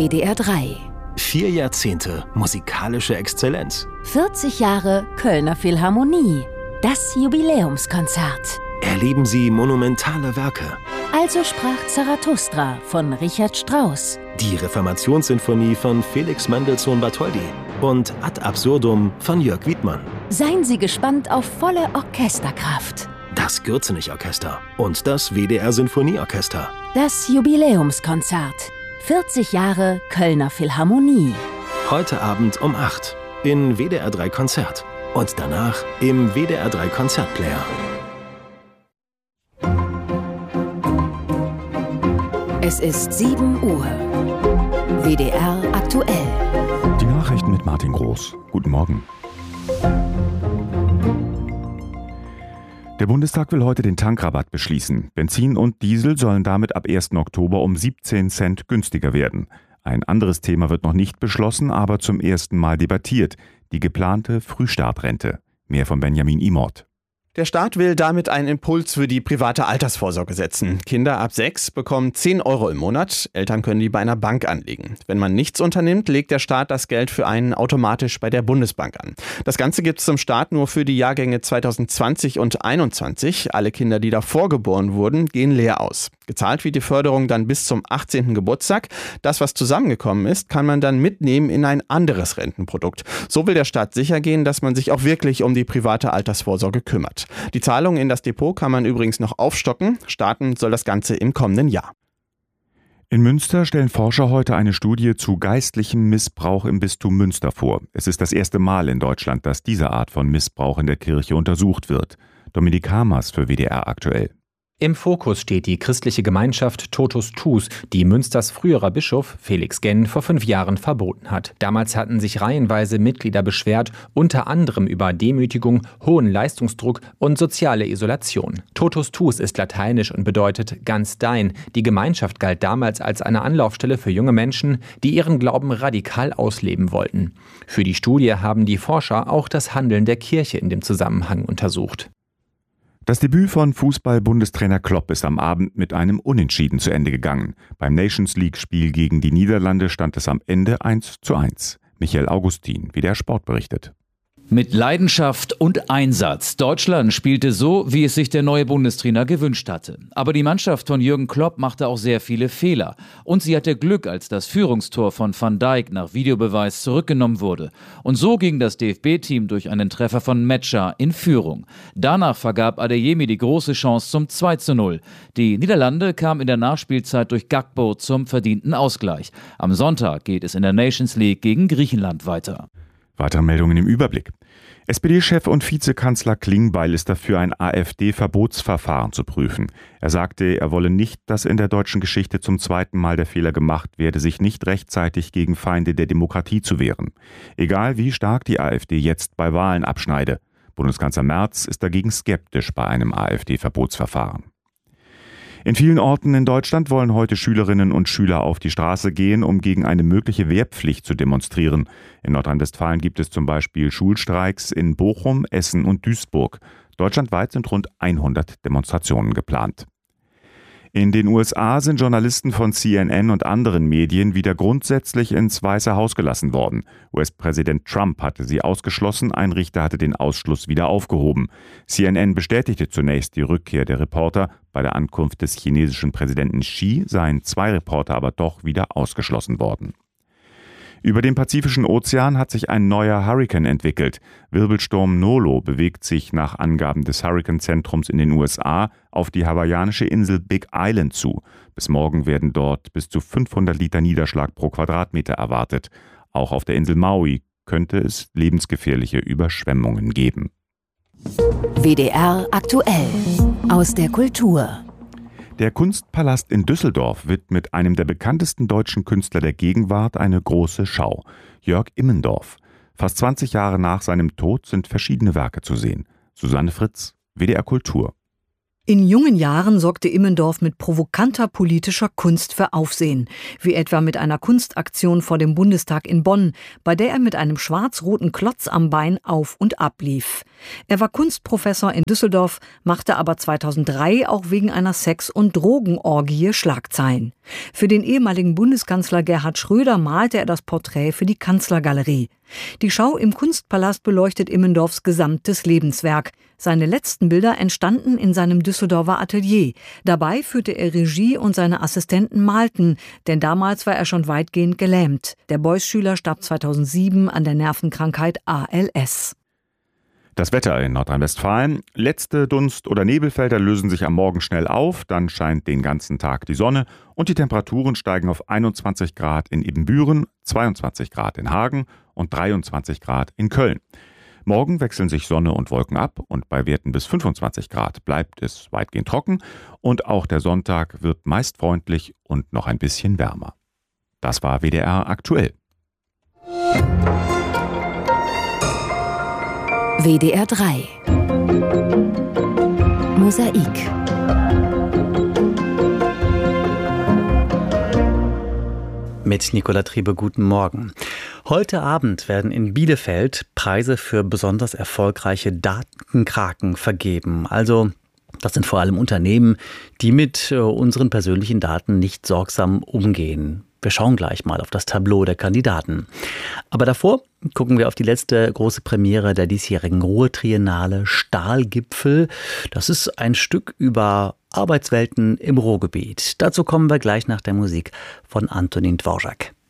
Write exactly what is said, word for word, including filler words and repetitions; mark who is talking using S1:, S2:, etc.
S1: W D R drei.
S2: Vier Jahrzehnte musikalische Exzellenz.
S1: vierzig Jahre Kölner Philharmonie. Das Jubiläumskonzert.
S2: Erleben Sie monumentale Werke.
S1: Also sprach Zarathustra von Richard Strauss.
S2: Die Reformationssinfonie von Felix Mendelssohn Bartholdy. Und Ad Absurdum von Jörg Wiedmann.
S1: Seien Sie gespannt auf volle Orchesterkraft.
S2: Das Gürzenich-Orchester und das W D R-Sinfonieorchester.
S1: Das Jubiläumskonzert. vierzig Jahre Kölner Philharmonie.
S2: Heute Abend um acht in W D R drei Konzert. Und danach im W D R drei Konzertplayer.
S1: Es ist sieben Uhr. W D R aktuell.
S3: Die Nachrichten mit Martin Groß. Guten Morgen. Der Bundestag will heute den Tankrabatt beschließen. Benzin und Diesel sollen damit ab ersten Oktober um siebzehn Cent günstiger werden. Ein anderes Thema wird noch nicht beschlossen, aber zum ersten Mal debattiert: die geplante Frühstartrente. Mehr von Benjamin Imort.
S4: Der Staat will damit einen Impuls für die private Altersvorsorge setzen. Kinder ab sechs bekommen zehn Euro im Monat. Eltern können die bei einer Bank anlegen. Wenn man nichts unternimmt, legt der Staat das Geld für einen automatisch bei der Bundesbank an. Das Ganze gibt es zum Start nur für die Jahrgänge zweitausendzwanzig und einundzwanzig. Alle Kinder, die davor geboren wurden, gehen leer aus. Gezahlt wird die Förderung dann bis zum achtzehnten Geburtstag. Das, was zusammengekommen ist, kann man dann mitnehmen in ein anderes Rentenprodukt. So will der Staat sichergehen, dass man sich auch wirklich um die private Altersvorsorge kümmert. Die Zahlung in das Depot kann man übrigens noch aufstocken. Starten soll das Ganze im kommenden Jahr.
S3: In Münster stellen Forscher heute eine Studie zu geistlichem Missbrauch im Bistum Münster vor. Es ist das erste Mal in Deutschland, dass diese Art von Missbrauch in der Kirche untersucht wird. Dominik Hamers für W D R aktuell.
S5: Im Fokus steht die christliche Gemeinschaft Totus Tuus, die Münsters früherer Bischof Felix Genn vor fünf Jahren verboten hat. Damals hatten sich reihenweise Mitglieder beschwert, unter anderem über Demütigung, hohen Leistungsdruck und soziale Isolation. Totus Tuus ist lateinisch und bedeutet ganz dein. Die Gemeinschaft galt damals als eine Anlaufstelle für junge Menschen, die ihren Glauben radikal ausleben wollten. Für die Studie haben die Forscher auch das Handeln der Kirche in dem Zusammenhang untersucht.
S3: Das Debüt von Fußball-Bundestrainer Klopp ist am Abend mit einem Unentschieden zu Ende gegangen. Beim Nations-League-Spiel gegen die Niederlande stand es am Ende eins zu eins. Michael Augustin, wie der Sport berichtet.
S6: Mit Leidenschaft und Einsatz. Deutschland spielte so, wie es sich der neue Bundestrainer gewünscht hatte. Aber die Mannschaft von Jürgen Klopp machte auch sehr viele Fehler. Und sie hatte Glück, als das Führungstor von Van Dijk nach Videobeweis zurückgenommen wurde. Und so ging das D F B-Team durch einen Treffer von Metscher in Führung. Danach vergab Adeyemi die große Chance zum zwei zu null. Die Niederlande kamen in der Nachspielzeit durch Gakpo zum verdienten Ausgleich. Am Sonntag geht es in der Nations League gegen Griechenland weiter.
S3: Weitere Meldungen im Überblick. S P D-Chef und Vizekanzler Klingbeil ist dafür, ein AfD-Verbotsverfahren zu prüfen. Er sagte, er wolle nicht, dass in der deutschen Geschichte zum zweiten Mal der Fehler gemacht werde, sich nicht rechtzeitig gegen Feinde der Demokratie zu wehren. Egal wie stark die AfD jetzt bei Wahlen abschneide. Bundeskanzler Merz ist dagegen skeptisch bei einem AfD-Verbotsverfahren. In vielen Orten in Deutschland wollen heute Schülerinnen und Schüler auf die Straße gehen, um gegen eine mögliche Wehrpflicht zu demonstrieren. In Nordrhein-Westfalen gibt es zum Beispiel Schulstreiks in Bochum, Essen und Duisburg. Deutschlandweit sind rund hundert Demonstrationen geplant. In den U S A sind Journalisten von C N N und anderen Medien wieder grundsätzlich ins Weiße Haus gelassen worden. U S-Präsident Trump hatte sie ausgeschlossen, ein Richter hatte den Ausschluss wieder aufgehoben. C N N bestätigte zunächst die Rückkehr der Reporter. Bei der Ankunft des chinesischen Präsidenten Xi seien zwei Reporter aber doch wieder ausgeschlossen worden. Über dem Pazifischen Ozean hat sich ein neuer Hurrikan entwickelt. Wirbelsturm Nolo bewegt sich nach Angaben des Hurrikanzentrums in den U S A auf die hawaiianische Insel Big Island zu. Bis morgen werden dort bis zu fünfhundert Liter Niederschlag pro Quadratmeter erwartet. Auch auf der Insel Maui könnte es lebensgefährliche Überschwemmungen geben.
S1: W D R aktuell. Aus der Kultur.
S3: Der Kunstpalast in Düsseldorf widmet einem der bekanntesten deutschen Künstler der Gegenwart eine große Schau. Jörg Immendorf. Fast zwanzig Jahre nach seinem Tod sind verschiedene Werke zu sehen. Susanne Fritz, W D R Kultur.
S7: In jungen Jahren sorgte Immendorf mit provokanter politischer Kunst für Aufsehen, wie etwa mit einer Kunstaktion vor dem Bundestag in Bonn, bei der er mit einem schwarz-roten Klotz am Bein auf und ab lief. Er war Kunstprofessor in Düsseldorf, machte aber zweitausenddrei auch wegen einer Sex- und Drogenorgie Schlagzeilen. Für den ehemaligen Bundeskanzler Gerhard Schröder malte er das Porträt für die Kanzlergalerie. Die Schau im Kunstpalast beleuchtet Immendorfs gesamtes Lebenswerk. Seine letzten Bilder entstanden in seinem Düsseldorfer Atelier. Dabei führte er Regie und seine Assistenten malten, denn damals war er schon weitgehend gelähmt. Der Beuys-Schüler starb zweitausendsieben an der Nervenkrankheit A L S.
S3: Das Wetter in Nordrhein-Westfalen. Letzte Dunst- oder Nebelfelder lösen sich am Morgen schnell auf, dann scheint den ganzen Tag die Sonne und die Temperaturen steigen auf einundzwanzig Grad in Ibbenbüren, zweiundzwanzig Grad in Hagen und dreiundzwanzig Grad in Köln. Morgen wechseln sich Sonne und Wolken ab und bei Werten bis fünfundzwanzig Grad bleibt es weitgehend trocken und auch der Sonntag wird meist freundlich und noch ein bisschen wärmer. Das war W D R aktuell.
S1: W D R drei Mosaik.
S8: Mit Nicola Triebe, guten Morgen. Heute Abend werden in Bielefeld Preise für besonders erfolgreiche Datenkraken vergeben. Also das sind vor allem Unternehmen, die mit unseren persönlichen Daten nicht sorgsam umgehen. Wir schauen gleich mal auf das Tableau der Kandidaten. Aber davor gucken wir auf die letzte große Premiere der diesjährigen Ruhr-Triennale Stahlgipfel. Das ist ein Stück über Arbeitswelten im Ruhrgebiet. Dazu kommen wir gleich nach der Musik von Antonin Dvorak.